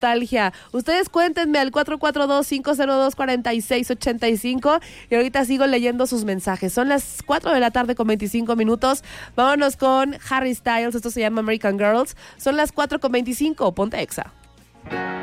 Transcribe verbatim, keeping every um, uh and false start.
nostalgia. Ustedes cuéntenme al cuatro cuatro dos, cinco cero dos, cuatro seis ocho cinco y ahorita sigo leyendo sus mensajes. Son las cuatro de la tarde con veinticinco minutos. Vámonos con Harry Styles. Esto se llama American Girls. Son las cuatro con veinticinco. Ponte Exa.